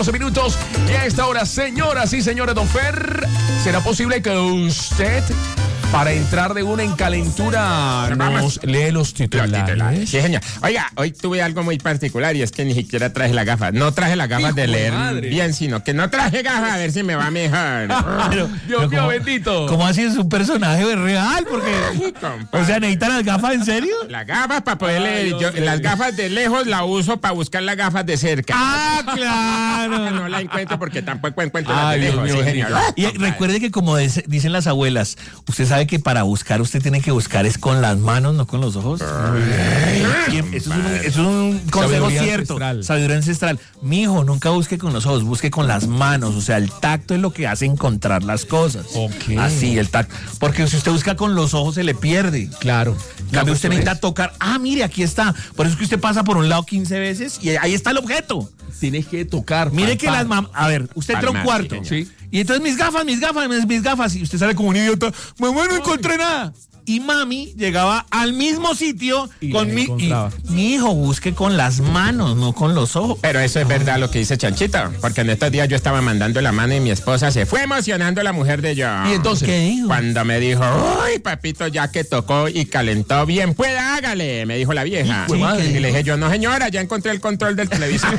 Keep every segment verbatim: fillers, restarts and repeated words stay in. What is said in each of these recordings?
doce minutos y a esta hora, señoras y señores, don Fer, ¿será posible que usted, para entrar de una en calentura, nos lee los titulares? Los titulares. Sí, señor. Oiga, hoy tuve algo muy particular y es que ni siquiera traje las gafas. No traje las gafas de leer madre. bien, sino que no traje gafas a ver si me va mejor. Pero, Dios mío, bendito. ¿Cómo así es un personaje real? Porque, Ay, o sea, ¿necesitan las gafas en serio? Las gafas para poder leer. Yo, las gafas de lejos las uso para buscar las gafas de cerca. Ah, claro. No la encuentro porque tampoco encuentro Ay, las de lejos. Dios mío, sí, señor. Y recuerde que como de, dicen las abuelas, usted sabe que para buscar usted tiene que buscar es con las manos, no con los ojos. Ay, eso, es un, eso es un consejo sabiduría cierto, ancestral. Sabiduría ancestral. Mijo, nunca busque con los ojos, busque con las manos. O sea, el tacto es lo que hace encontrar las cosas. Okay. Así, el tacto. Porque si usted busca con los ojos se le pierde. Claro. Cambio, usted necesita tocar. Ah, mire, aquí está. Por eso es que usted pasa por un lado quince veces y ahí está el objeto. Tienes que tocar. Mire palpar. que las mamás. A ver, usted entra a un Palmar, cuarto. sí, Sí. Y entonces mis gafas, mis gafas, mis, mis gafas. Y usted sale como un idiota. Mamá, no encontré nada. Y mami llegaba al mismo sitio Y con las mi. Y, encontraba. mi hijo, busque con las manos, no con los ojos. Pero eso es verdad lo que dice Chanchito, porque en estos días yo estaba mandando la mano y mi esposa se fue emocionando la mujer de yo. Y entonces, ¿Qué dijo? Cuando me dijo, uy, papito, ya que tocó y calentó bien, pueda, hágale, me dijo la vieja. Sí, y ¿qué le dije yo, no señora, ya encontré el control del televisor.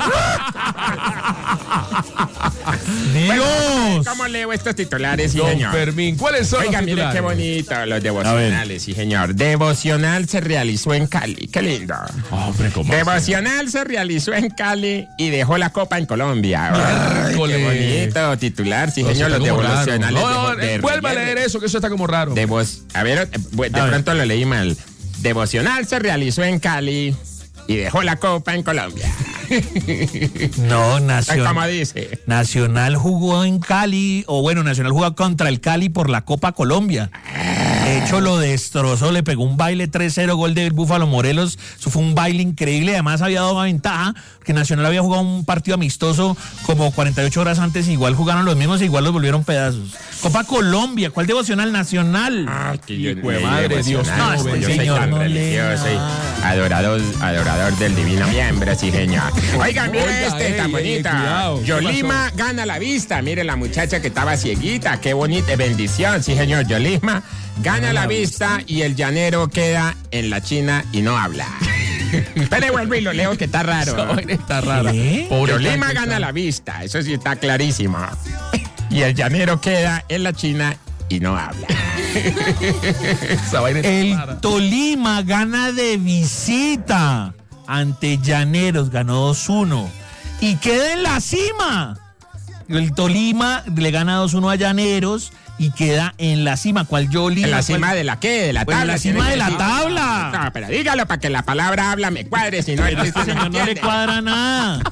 Dios. ¿Cómo leo estos titulares, sí, don señor? Fermín, ¿cuáles son Oiga, los mire titulares? qué bonito, los devocionales, sí, señor. Devocional se realizó en Cali, qué lindo. Hombre, ¿cómo Devocional se realizó en Cali y dejó la copa en Colombia. Ay, qué bonito titular, sí, No, señor, eso los está como raro. devocionales. No, de, de, eh, vuelva a de- leer eso, que eso está como raro. Devos- a ver, eh, de A ver. pronto lo leí mal. Devocional se realizó en Cali y dejó la copa en Colombia. No, ¿Cómo Nacional. dice? Nacional jugó en Cali, o bueno, Nacional jugó contra el Cali por la Copa Colombia. De hecho, lo destrozó, le pegó un baile tres cero, gol de Búfalo Morelos. Eso fue un baile increíble, además había dado una ventaja, que Nacional había jugado un partido amistoso como cuarenta y ocho horas antes, igual jugaron los mismos e igual los volvieron pedazos. Copa Colombia, ¿cuál devocional? Nacional. Ay, que yo Hijo de leí madre, devocional, Dios, no, pues, este yo soy señor tan no lee religioso y nada. adorador, adorador del divino miembro, sí, señor. Oigan, mire Oiga, este, ey, tan ey, bonita. cuidado, ¿qué Yolima gana la vista. Mire la muchacha que estaba cieguita. Qué bonita bendición, sí, señor. Yolima gana la vista y el llanero queda en la China y no habla. Pero vuelvo y lo leo que está raro. Esa vaina está rara. ¿Qué? Pobre Yolima Chancho, gana está- la vista, eso sí está clarísimo. Y el llanero queda en la China y no habla. Esa vaina está El rara. Tolima gana de visita ante Llaneros, ganó dos uno y queda en la cima. El Tolima le gana dos uno a Llaneros y queda en la cima. ¿Cuál Yolima? ¿En la ¿Cuál? cima de la qué? ¿De la Pues en tabla? la cima tiene de que la decir. tabla. No, pero dígalo para que la palabra habla me cuadre, si no Pero el este chiste no señor no le entiende. cuadra nada.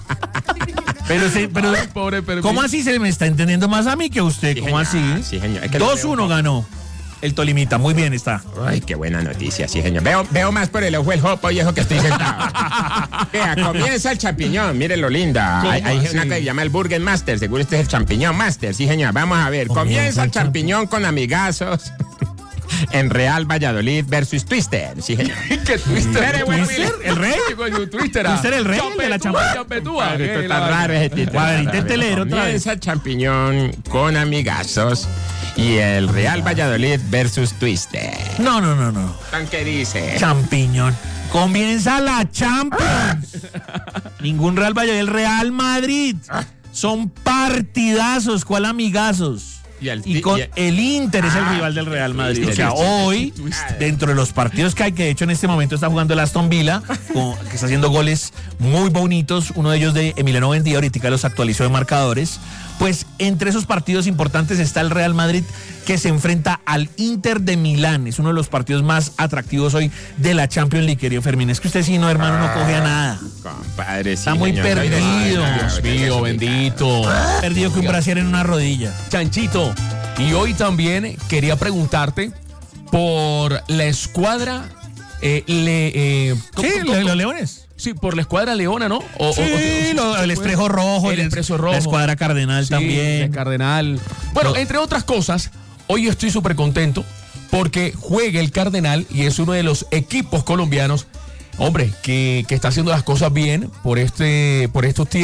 Pero, se, pero Ay, pobre Fermín. ¿cómo así se me está entendiendo más a mí que a usted? Sí, ¿Cómo señor, así? sí, señor. Es que lo dos uno veo. ganó el Tolimita. Muy bien está. Ay, qué buena noticia, sí, señor. Veo, veo más por el ojo el jopo y eso que estoy sentado. Vea, comienza el champiñón, mírenlo linda. ¿Cómo Hay, hay así? una que se llama el Burger Master, seguro este es el champiñón Master, sí, señor. Vamos a ver, Comienza comienza el el champiñón con amigazos en Real Valladolid versus Twister, sí, señor. ¿Qué Twister? Espere, bueno, ¿Twister? ¿El rey? Coño, Twister. ah. ¿Twister el rey? Champetúa, ¿El de la champeta? champetúa. Padre, esto Eh, está la- raro ese título. A ver, inténtele leer otra vez. Comienza el champiñón con amigazos y el Real Valladolid versus Twister. No, no, no, no. ¿Qué dice? Champiñón. Comienza la Champions. Ningún Real Valladolid, el Real Madrid. Son partidazos, ¿cuál amigazos? Y el- Y con y el- el Inter es el Ah, rival del Real Madrid. sí, O sea, sí, sí, hoy, sí, sí. dentro de los partidos que hay, que de hecho en este momento está jugando el Aston Villa, con- que está haciendo goles muy bonitos, uno de ellos de Emiliano Buendía, ahorita los actualizó de marcadores. Pues entre esos partidos importantes está el Real Madrid, que se enfrenta al Inter de Milán. Es uno de los partidos más atractivos hoy de la Champions League, querido Fermín. Es que usted sí, no, hermano, no coge a nada. Compadre, sí, Está muy señor, soy de- perdido. Ay, Dios no, mío, no, bendito. Perdido que un brasier en una rodilla. Chanchito, y hoy también quería preguntarte por la escuadra. Eh, le, eh, Sí, ¿cómo- los Leones. Sí, por la escuadra Leona, ¿no? O- o- Sí, o- lo- el Espejo Rojo, el Expreso Rojo. la Escuadra Cardenal Sí, también. el Cardenal. Bueno, No. entre otras cosas, hoy estoy súper contento porque juega el Cardenal y es uno de los equipos colombianos, hombre, que, que está haciendo las cosas bien por este, por estos tiempos.